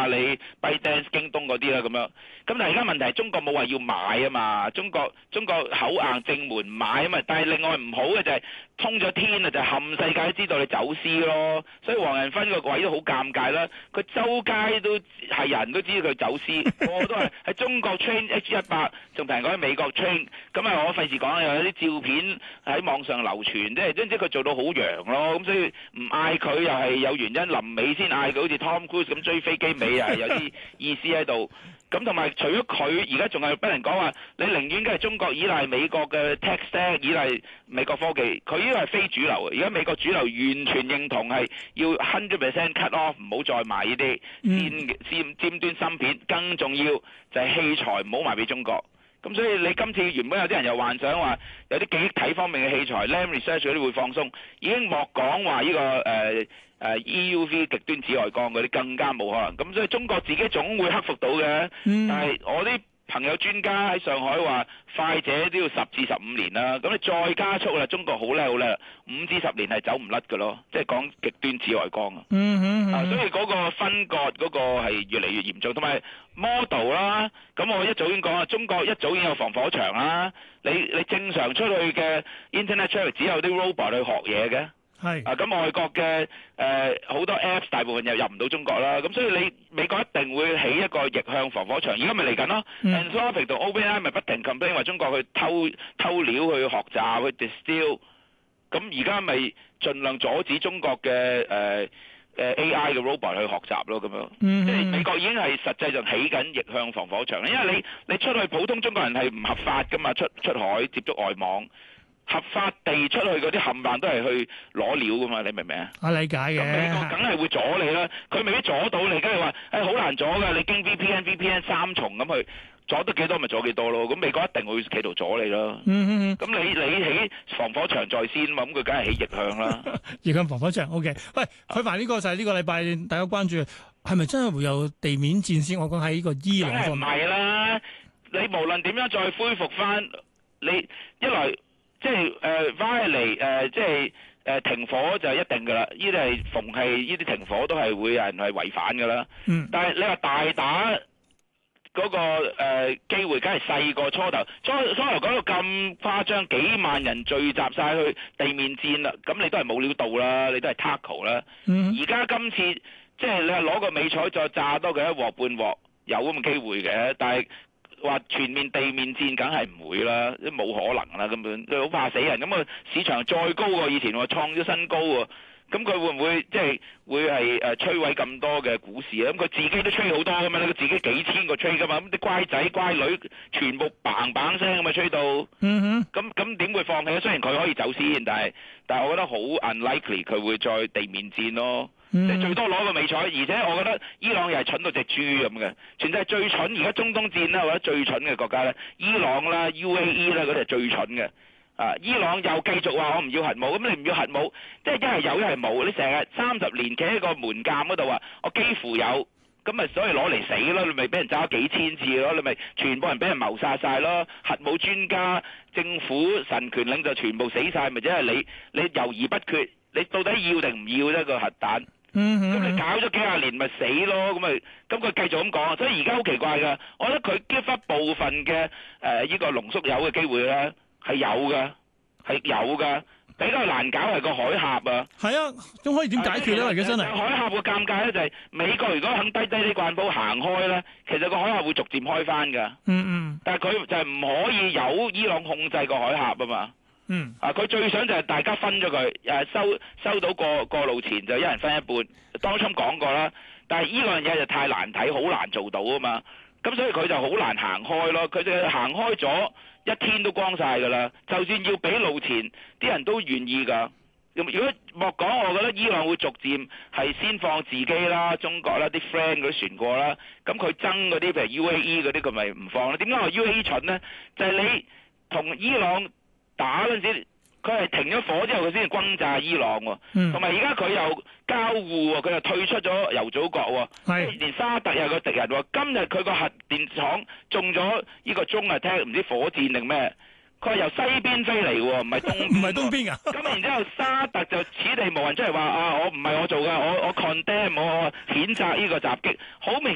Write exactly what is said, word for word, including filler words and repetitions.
里、ByteDance、京東嗰啲啦咁樣。咁但係而家問題係中國冇話要買啊嘛，中國中國口硬正門買啊嘛。但係另外唔好嘅就係通咗天啊，就冚世界都知道你走私咯。所以黃仁勳個位都好尷尬啦，佢周街都係人都知佢走私，我都係喺中國 train H 一百，仲平過喺美國 train。咁啊，我費事講有啲照片喺網上流傳，即係總之佢做到好揚咯。咁所以唔嗌佢又係有原因，臨尾先嗌佢，好似 Tom Cruise 咁追飛機尾啊，有啲意思喺度。咁同埋除咗佢，而家仲係俾人講話，你寧願梗係中國依賴美國嘅 tech stack，依賴美國科技，佢呢個係非主流嘅。而家美國主流完全認同係要 hundred percent cut off，唔好再賣呢啲尖尖尖端芯片，更重要就係器材唔好賣俾中國。咁所以你今次原本有啲人又幻想話有啲記憶體方面嘅器材 Lam Research 嗰啲會放鬆，已經莫講話呢個誒誒、呃呃、E U V 極端紫外光嗰啲更加冇可能。咁所以中國自己總會克服到嘅。 嗯、 但係我啲朋友專家喺上海話快者都要十至十五年啦。咁你再加速啦，中國好叻好叻，五至十年係走唔甩㗎咯。即係講極端紫外光、 嗯嗯嗯、 啊。所以嗰個分割嗰個係越嚟越嚴重，同埋 model 啦。咁我一早已經講啦，中國一早已經有防火牆啦。你你正常出去嘅 internet traffic 只有啲 robot 去學嘢嘅。 係啊，咁外國嘅誒好多 apps 大部分又入唔到中國啦，咁所以你美國一定會起一個逆向防火牆，而家咪嚟緊咯。Anthropic 同 OpenAI 咪不停 complain 話中國去偷偷料去學習去 distill，咁而家咪盡量阻止中國嘅誒誒 A I 嘅 robot 去學習咯，咁樣。 嗯、 即係美國已經係實際上起緊逆向防火牆，因為你你出去普通中國人係唔合法噶嘛，出出海接觸外網。合法地出去嗰啲冚唪唥都係去攞料噶嘛，你明唔明啊？ 我理解嘅。 咁美國梗係會阻你啦，佢未必阻到你，梗係話誒好難阻㗎，你經 V P N、V P N 三重咁去阻得幾多咪阻幾多咯。咁美國一定會企圖阻你咯。 嗯嗯嗯。 咁你你起防火牆在先嘛，咁佢梗係起逆向啦。 逆向防火牆 ，OK。喂，佢埋呢個就係呢個禮拜大家關注，係咪真係會有地面戰先？我講喺呢個伊朗方面。 梗係唔係啦？你無論點樣再恢復翻，你一來。即係誒 violate 誒，即係誒停火就係一定㗎啦。呢啲係逢係呢啲停火都係會有人係違反㗎啦。 嗯。但係你話大打嗰、那個誒、呃、機會，梗係細過初頭。初初頭講到咁誇張，幾萬人聚集晒去地面戰啦，咁你都係冇料到啦，你都係 tackle 啦。 嗯。而家今次即係你係攞個美彩再炸多佢一鑊半鑊，有咁嘅機會嘅，但係。話全面地面戰梗係唔會啦，都冇可能啦，根本佢好怕死人。咁啊市場再高過以前喎，創咗新高喎。咁佢會唔會即係會係誒摧毀咁多嘅股市啊？咁佢自己都吹好多㗎嘛，佢自己幾千個吹㗎嘛，咁啲乖仔乖女全部砰砰聲咁啊吹到。 嗯哼。咁咁點會放棄啊？雖然佢可以走先，但係但係我覺得好 unlikely 佢會再地面戰咯。你、嗯、最多攞個美彩，而且我覺得伊朗又係蠢到隻豬咁嘅，全世界最蠢而家中東戰啦，或者最蠢嘅國家咧，伊朗啦、U A E 啦嗰啲係最蠢嘅。啊，伊朗又繼續話我唔要核武，咁你唔要核武，即係一係有一係冇，你成日三十年企喺個門檻嗰度話我幾乎有，咁咪所以攞嚟死咯，你咪俾人炸咗幾千次咯，你咪全部人俾人謀殺晒咯，核武專家、政府、神權領袖全部死晒，咪即係你你猶豫不決，你到底要定唔要呢個核彈？ 嗯嗯， 咁你搞咗幾廿年咪死咯，咁咪咁佢繼續咁講，所以而家好奇怪㗎。我覺得佢 give up 部分嘅誒呢個濃縮鈾嘅機會咧係有㗎，係有㗎，比較難搞係個海峽啊。係啊，咁可以點解決咧？而家真係海峽個尷尬咧就係美國如果肯低低啲慣步行開咧，其實個海峽會逐漸開翻㗎。 嗯嗯， 但係佢就係唔可以由伊朗控制個海峽啊嘛。 嗯， 啊，佢最想就係大家分咗佢，誒收收到過過路錢就一人分一半。當初講過啦，但係呢樣嘢就太難睇，好難做到啊嘛。咁所以佢就好難行開咯。佢就行開咗，一天都光晒㗎啦。就算要俾路錢，啲人都願意㗎。咁如果莫講，我覺得伊朗會逐漸係先放自己啦、中國啦、啲 friend 嗰啲船過啦。咁佢爭嗰啲譬如 U A E 嗰啲，佢咪唔放咧？點解話 U A E 蠢咧？就係、是、你同伊朗打嗰陣時，佢係停咗火之後，佢先至轟炸伊朗喎。同埋而家佢又交互喎，佢又退出咗油組國喎。連沙特又係個敵人喎。今日佢個核電廠中咗呢個鐘啊，聽唔知火箭定咩？佢係由西邊飛嚟喎，唔係東邊。唔係東邊啊！咁然之後沙特就此地無銀出嚟話啊，我唔係我做㗎，我我 condemn 我譴責呢個襲擊，好明顯。